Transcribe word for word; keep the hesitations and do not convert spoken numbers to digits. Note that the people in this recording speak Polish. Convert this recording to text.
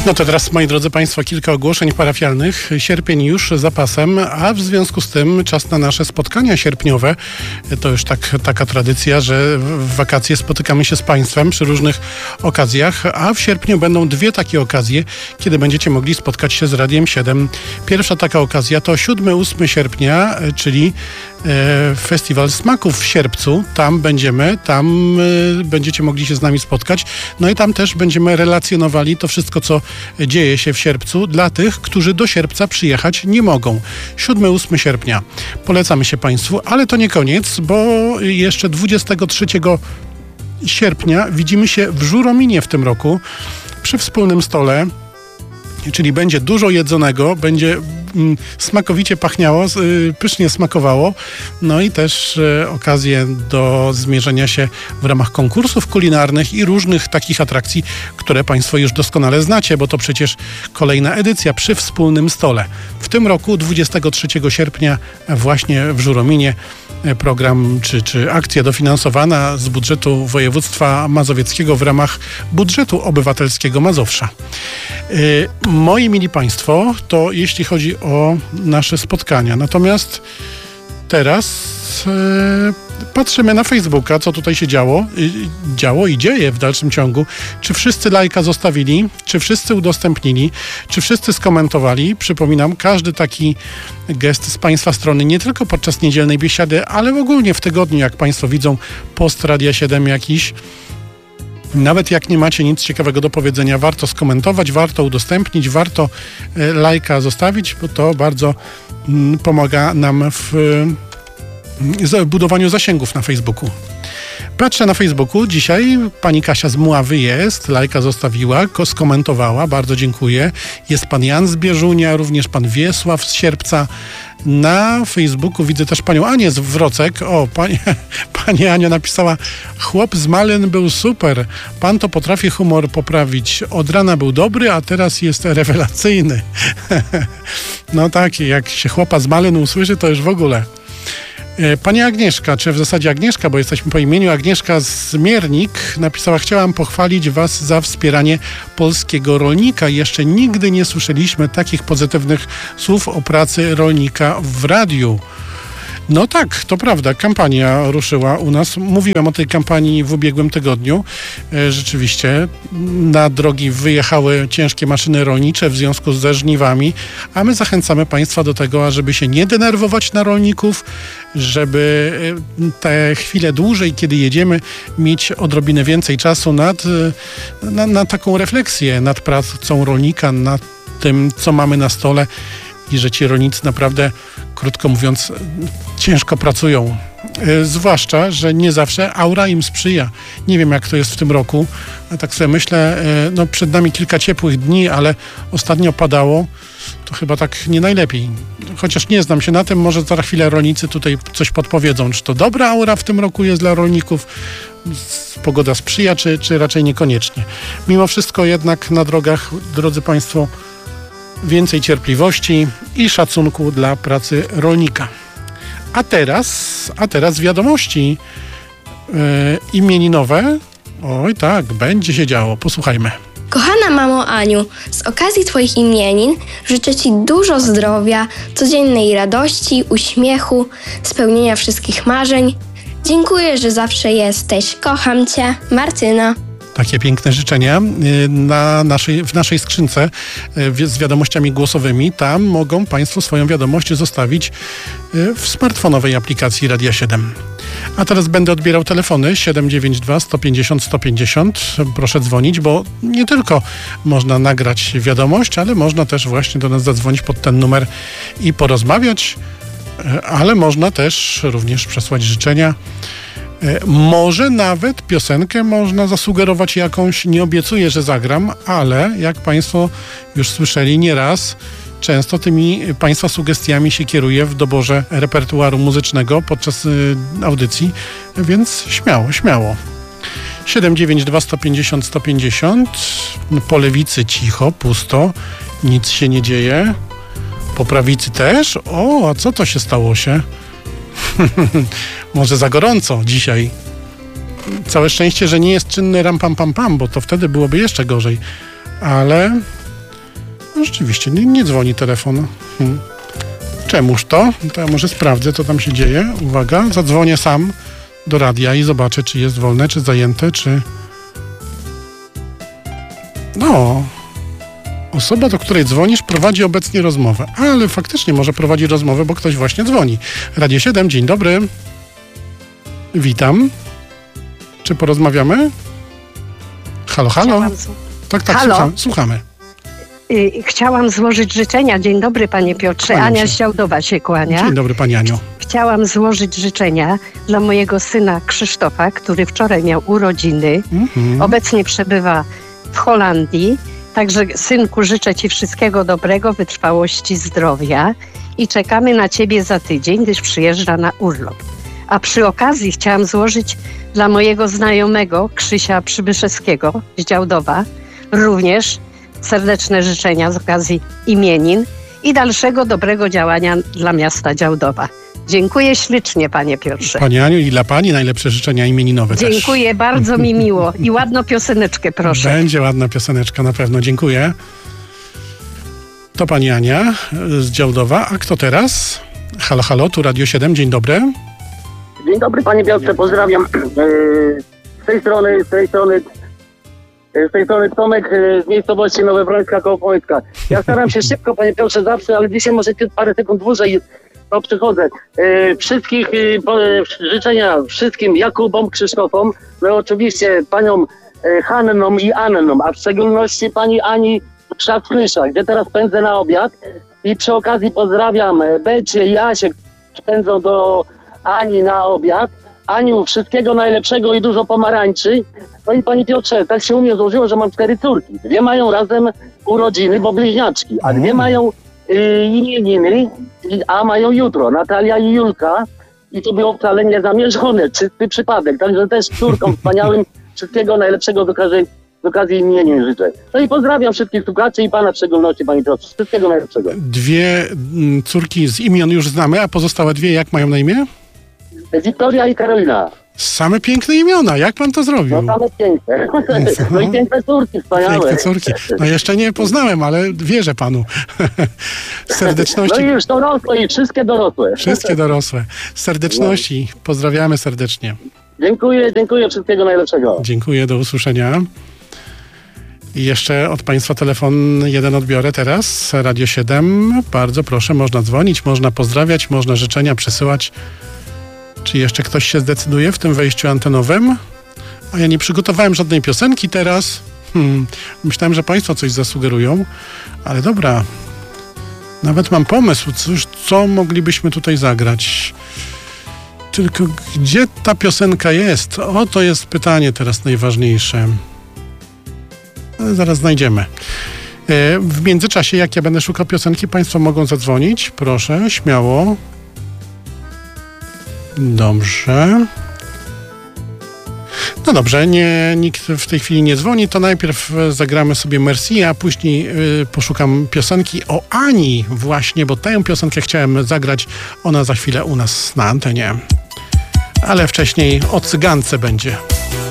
No to teraz, moi drodzy Państwo, kilka ogłoszeń parafialnych. Sierpień już za pasem, a w związku z tym czas na nasze spotkania sierpniowe. To już tak, taka tradycja, że w wakacje spotykamy się z Państwem przy różnych okazjach, a w sierpniu będą dwie takie okazje, kiedy będziecie mogli spotkać się z Radiem siedem. Pierwsza taka okazja to siódmego ósmego sierpnia, czyli e, Festiwal Smaków w Sierpcu. Tam będziemy, tam e, będziecie mogli się z nami spotkać. No i tam też będziemy relacjonowali to wszystko, co dzieje się w sierpcu dla tych, którzy do Sierpca przyjechać nie mogą. siódmego ósmego sierpnia. Polecamy się Państwu, ale to nie koniec, bo jeszcze dwudziestego trzeciego sierpnia widzimy się w Żurominie w tym roku przy wspólnym stole, czyli będzie dużo jedzonego, będzie mm, smakowicie pachniało, y, pysznie smakowało, no i też y, okazję do zmierzenia się w ramach konkursów kulinarnych i różnych takich atrakcji, które Państwo już doskonale znacie, bo to przecież kolejna edycja przy wspólnym stole. W tym roku, dwudziestego trzeciego sierpnia, właśnie w Żurominie, program czy, czy akcja dofinansowana z budżetu województwa mazowieckiego w ramach budżetu obywatelskiego Mazowsza. Yy, moi mili Państwo, to jeśli chodzi o nasze spotkania. Natomiast teraz yy, patrzymy na Facebooka, co tutaj się działo, yy, działo i dzieje w dalszym ciągu. Czy wszyscy lajka zostawili? Czy wszyscy udostępnili? Czy wszyscy skomentowali? Przypominam, każdy taki gest z Państwa strony, nie tylko podczas niedzielnej biesiady, ale ogólnie w tygodniu, jak Państwo widzą post Radia siedem jakiś, nawet jak nie macie nic ciekawego do powiedzenia, warto skomentować, warto udostępnić, warto e, lajka zostawić, bo to bardzo m, pomaga nam w e, budowaniu zasięgów na Facebooku. Patrzę na Facebooku, dzisiaj pani Kasia z Mławy jest, lajka zostawiła, skomentowała, bardzo dziękuję. Jest pan Jan z Bieżunia, również pan Wiesław z Sierpca. Na Facebooku widzę też panią Anię z Wrocek. O, pani, pani Ania napisała: chłop z Malyn był super, pan to potrafi humor poprawić. Od rana był dobry, a teraz jest rewelacyjny. No tak, jak się chłopa z Malyn usłyszy, to już w ogóle. Pani Agnieszka, czy w zasadzie Agnieszka, bo jesteśmy po imieniu, Agnieszka z Miernik napisała: chciałam pochwalić Was za wspieranie polskiego rolnika. Jeszcze nigdy nie słyszeliśmy takich pozytywnych słów o pracy rolnika w radiu. No tak, to prawda, kampania ruszyła u nas. Mówiłem o tej kampanii w ubiegłym tygodniu. E, rzeczywiście na drogi wyjechały ciężkie maszyny rolnicze w związku ze żniwami, a my zachęcamy Państwa do tego, ażeby się nie denerwować na rolników, żeby te chwile dłużej, kiedy jedziemy, mieć odrobinę więcej czasu nad, na, na taką refleksję nad pracą rolnika, nad tym, co mamy na stole i że ci rolnicy naprawdę, krótko mówiąc, ciężko pracują. Yy, zwłaszcza, że nie zawsze aura im sprzyja. Nie wiem, jak to jest w tym roku. Ja tak sobie myślę, yy, no przed nami kilka ciepłych dni, ale ostatnio padało. To chyba tak nie najlepiej. Chociaż nie znam się na tym, może za chwilę rolnicy tutaj coś podpowiedzą. Czy to dobra aura w tym roku jest dla rolników? Pogoda sprzyja, czy, czy raczej niekoniecznie? Mimo wszystko jednak na drogach, drodzy Państwo, więcej cierpliwości i szacunku dla pracy rolnika. A teraz, a teraz wiadomości yy, imieninowe. Oj tak, będzie się działo. Posłuchajmy. Kochana mamo Aniu, z okazji Twoich imienin życzę Ci dużo zdrowia, codziennej radości, uśmiechu, spełnienia wszystkich marzeń. Dziękuję, że zawsze jesteś. Kocham Cię, Martyna. Takie piękne życzenia na naszej, w naszej skrzynce z wiadomościami głosowymi. Tam mogą Państwo swoją wiadomość zostawić w smartfonowej aplikacji Radia siedem. A teraz będę odbierał telefony siedem dziewięć dwa sto pięćdziesiąt sto pięćdziesiąt. Proszę dzwonić, bo nie tylko można nagrać wiadomość, ale można też właśnie do nas zadzwonić pod ten numer i porozmawiać, ale można też również przesłać życzenia. Może nawet piosenkę można zasugerować jakąś, nie obiecuję, że zagram, ale jak Państwo już słyszeli nieraz, często tymi Państwa sugestiami się kieruję w doborze repertuaru muzycznego podczas y, audycji, więc śmiało, śmiało. siedem dziewięć dwa sto pięćdziesiąt sto pięćdziesiąt. Po lewicy cicho, pusto, nic się nie dzieje. Po prawicy też? O, a co to się stało się? Może za gorąco dzisiaj. Całe szczęście, że nie jest czynny ram pam pam pam, bo to wtedy byłoby jeszcze gorzej. Ale No rzeczywiście, nie, nie dzwoni telefon. Hmm. Czemuż to? To ja może sprawdzę, co tam się dzieje. Uwaga, zadzwonię sam do radia i zobaczę, czy jest wolne, czy zajęte, czy... No... Osoba, do której dzwonisz, prowadzi obecnie rozmowę. Ale faktycznie może prowadzi rozmowę, bo ktoś właśnie dzwoni. Radio siedem, dzień dobry. Witam. Czy porozmawiamy? Halo, halo. Tak, tak, halo. Słucham, słuchamy. Y, chciałam złożyć życzenia. Dzień dobry, panie Piotrze. Kłaniam Ania się. z Działdowa się kłania. Dzień dobry, pani Aniu. Chciałam złożyć życzenia dla mojego syna Krzysztofa, który wczoraj miał urodziny. Mhm. Obecnie przebywa w Holandii. Także, synku, życzę ci wszystkiego dobrego, wytrwałości, zdrowia i czekamy na ciebie za tydzień, gdyż przyjeżdża na urlop. A przy okazji chciałam złożyć dla mojego znajomego Krzysia Przybyszewskiego z Działdowa również serdeczne życzenia z okazji imienin i dalszego dobrego działania dla miasta Działdowa. Dziękuję ślicznie, panie Piotrze. Pani Aniu, i dla pani najlepsze życzenia imieninowe też. Dziękuję, bardzo mi miło. I ładną pioseneczkę, proszę. Będzie ładna pioseneczka, na pewno. Dziękuję. To pani Ania z Działdowa. A kto teraz? Halo, halo, tu Radio siedem, dzień dobry. Dzień dobry, panie Piotrze, pozdrawiam. Z tej strony, z tej strony, z tej strony Tomek z miejscowości Nowobrońska koło Połęcka. Ja staram się szybko, panie Piotrze, zawsze, ale dzisiaj może parę sekund dłużej to przychodzę. Wszystkich życzenia wszystkim Jakubom, Krzysztofom, no oczywiście paniom Hanną i Anną, a w szczególności pani Ani Trzaskłysza, gdzie teraz pędzę na obiad. I przy okazji pozdrawiam Becie i Asię, pędzą do Ani na obiad. Aniu, wszystkiego najlepszego i dużo pomarańczy. No i panie Piotrze, tak się u mnie złożyło, że mam cztery córki. Dwie mają razem urodziny, bo bliźniaczki, a dwie mają y, imieniny, a mają jutro. Natalia i Julka. I to było wcale niezamierzone, czysty przypadek. Także też córkom wspaniałym wszystkiego najlepszego z okazji, z okazji imienin życzę. No i pozdrawiam wszystkich słuchaczy i pana w szczególności, panie Piotrze. Wszystkiego najlepszego. Dwie mm, córki z imion już znamy, a pozostałe dwie jak mają na imię? Wiktoria i Karolina. Same piękne imiona. Jak pan to zrobił? No same piękne. No i piękne córki, wspaniałe. Piękne córki. No jeszcze nie poznałem, ale wierzę panu. Z serdeczności. No i już dorosłe i wszystkie dorosłe. Wszystkie dorosłe. Z serdeczności. Pozdrawiamy serdecznie. Dziękuję, dziękuję. Wszystkiego najlepszego. Dziękuję, do usłyszenia. I jeszcze od państwa telefon jeden odbiorę teraz. Radio siedem. Bardzo proszę, można dzwonić, można pozdrawiać, można życzenia przesyłać. Czy jeszcze ktoś się zdecyduje w tym wejściu antenowym? A ja nie przygotowałem żadnej piosenki teraz. Hmm. Myślałem, że państwo coś zasugerują, ale dobra. Nawet mam pomysł, cóż, co moglibyśmy tutaj zagrać. Tylko gdzie ta piosenka jest? O, to jest pytanie teraz najważniejsze. Ale zaraz znajdziemy. W międzyczasie, jak ja będę szukał piosenki, państwo mogą zadzwonić. Proszę, śmiało. Dobrze. No dobrze, nie, nikt w tej chwili nie dzwoni, to najpierw zagramy sobie Merci, a później y, poszukam piosenki o Ani właśnie, bo tę piosenkę chciałem zagrać, ona za chwilę u nas na antenie. Ale wcześniej o cygance będzie.